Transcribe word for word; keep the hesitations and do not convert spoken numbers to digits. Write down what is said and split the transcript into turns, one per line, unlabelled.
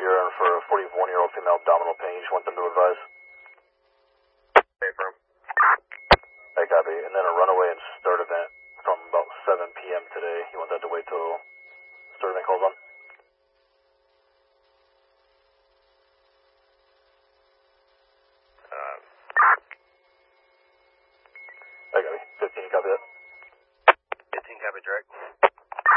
Sierra for a forty-one-year-old female abdominal pain. You just want them to advise?
Paper.
I copy. And then a runaway and start event.